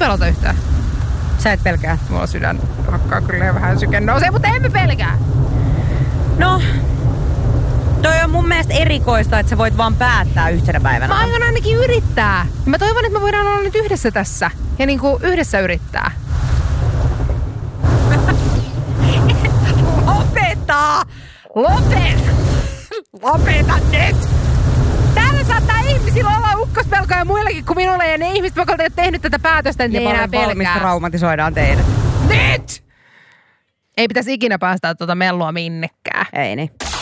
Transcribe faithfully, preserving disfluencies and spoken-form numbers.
pelota yhtään. Sä et pelkää. Mulla sydän hakkaa kyllä vähän syke nousee, mutta emme pelkää. No, toi on mun mielestä erikoista, että sä voit vaan päättää yhtenä päivänä. Mä aion ainakin yrittää. Mä toivon, että me voidaan olla nyt yhdessä tässä. Ja niinku yhdessä yrittää. Lopeta! Lopeta! Lopeta nyt! Täällä saattaa ihmisillä olla ukkospelkoja ja muillakin kuin minulla. Ja ne ihmiset, jotka ovat tehnyt tätä päätöstä, niin ei enää pelkää. Valmis traumatisoidaan teidät. Nyt! Ei pitäisi ikinä päästää tuota mellua minnekään. Ei niin.